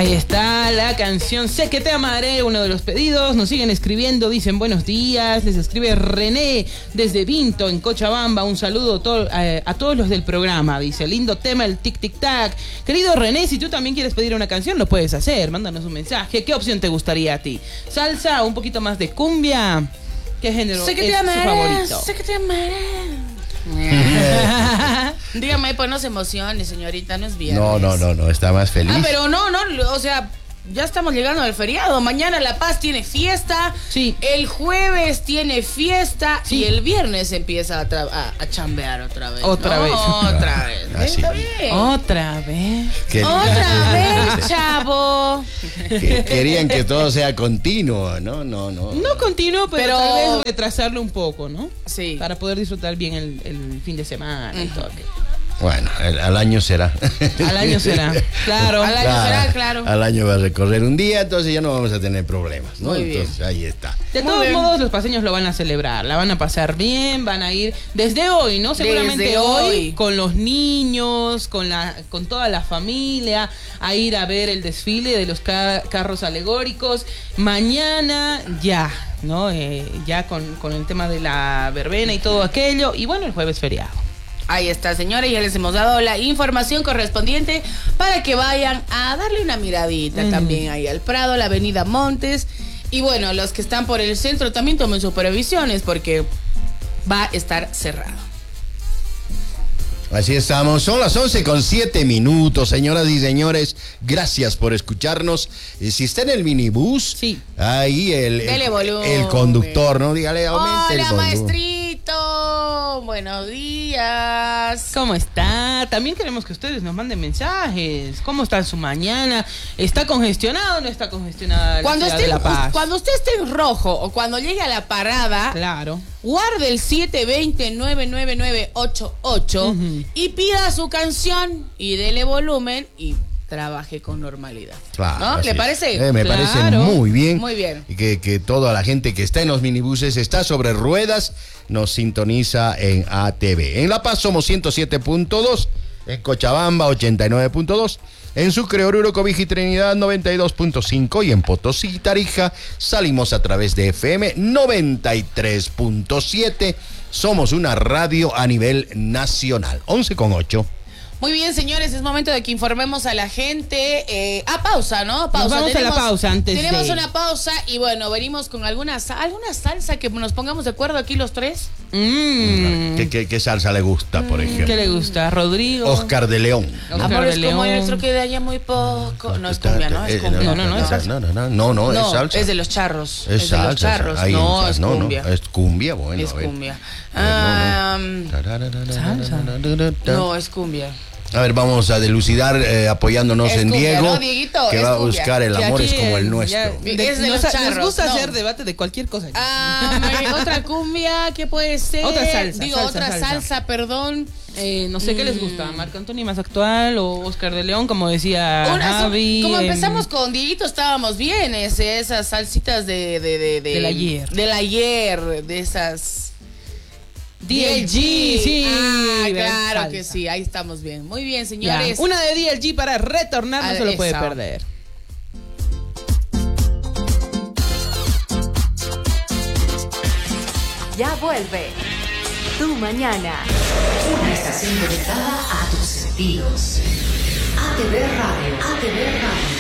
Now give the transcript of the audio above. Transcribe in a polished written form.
Ahí está la canción Sé que te amaré, uno de los pedidos. Nos siguen escribiendo, dicen buenos días. Les escribe René desde Vinto, en Cochabamba. Un saludo a todos los del programa. Dice, lindo tema el tic tic tac. Querido René, si tú también quieres pedir una canción, lo puedes hacer. Mándanos un mensaje. ¿Qué opción te gustaría a ti? ¿Salsa o un poquito más de cumbia? ¿Qué género sé que es te amaré, su favorito? Sé que te amaré. Dígame, pues no se emocione, señorita, no es viernes. No, está más feliz. Pero no, o sea, ya estamos llegando al feriado. Mañana La Paz tiene fiesta. Sí. El jueves tiene fiesta. Sí. Y el viernes empieza a chambear otra vez. Otra vez. Otra vez. Así. Está bien. Otra vez. Otra vez, chavo. Querían que todo sea continuo, ¿no? No continuo, pero tal vez retrasarlo un poco, ¿no? Sí. Para poder disfrutar bien el fin de semana y todo. Bueno, al año será. Al año será, claro. Al año será, claro. Al año va a recorrer un día, entonces ya no vamos a tener problemas, ¿no? Muy bien. Entonces ahí está. De todos modos, los paseños lo van a celebrar, la van a pasar bien, van a ir desde hoy, ¿no? Seguramente Desde hoy. con los niños, con toda la familia, a ir a ver el desfile de los carros alegóricos. Mañana ya, ¿no? Ya con el tema de la verbena y todo aquello. Y bueno, el jueves feriado. Ahí está, señores, ya les hemos dado la información correspondiente para que vayan a darle una miradita también ahí al Prado, la avenida Montes. Y bueno, los que están por el centro también tomen sus previsiones porque va a estar cerrado. Así estamos, son las 11:07, señoras y señores, gracias por escucharnos. Si está en el minibús, sí, ahí Dele volumen. el conductor, ¿no? Dígale, aumente el Hola, volumen. maestrito, buenos días. ¿Cómo está? También queremos que ustedes nos manden mensajes. ¿Cómo está su mañana? ¿Está congestionado o no está congestionada la ciudad de La Paz? Cuando usted esté en rojo o cuando llegue a la parada, Claro. guarde el 720-99988 y pida su canción y dele volumen y trabaje con normalidad. Claro, ¿No? ¿Le parece? Me Claro. parece muy bien. Muy bien. Y que toda la gente que está en los minibuses, está sobre ruedas, nos sintoniza en ATV. En La Paz somos 107.2, en Cochabamba 89.2, en Sucre, Oruro, Cobija y Trinidad 92.5 y en Potosí y Tarija salimos a través de FM 93.7. Somos una radio a nivel nacional. 11:08. Muy bien, señores, es momento de que informemos a la gente. Pausa, ¿no? Pausa. Nos vamos a la pausa antes Tenemos de... una pausa y bueno, venimos con alguna salsa que nos pongamos de acuerdo aquí los tres. ¿Qué salsa le gusta, por ejemplo? ¿Qué le gusta? Rodrigo. Oscar de León. Oscar Amor, de es como León. el nuestro que de allá muy poco. No es cumbia, ¿no? Es cumbia. No, es salsa. No, es salsa. Es de los charros. Es salsa. de los charros. Ahí No, en- es cumbia. Es cumbia, bueno. Es a ver. cumbia. Salsa. No, es cumbia. A ver, vamos a delucidar apoyándonos Es en cumbia, Diego, ¿no, Dieguito? que Es va a cumbia. buscar el Que amor aquí, es como el ya, nuestro. Es de los charros, Nos gusta no. hacer debate de cualquier cosa. Otra cumbia, ¿qué puede ser? Otra salsa, Digo, salsa, otra salsa. salsa, perdón. No sé qué les gusta, Marco Antonio más actual o Oscar de León, como decía Javi. Como empezamos con Dieguito, estábamos bien, esas salsitas Del ayer. Del ayer, de esas... DLG, sí. Claro salsa. que sí, ahí estamos bien. Muy bien, Ya, señores. una de DLG para retornar, no se lo puede Esa. perder. Ya vuelve Tu Mañana. Una estación conectada a tus sentidos. ATV Radio. ATV Radio.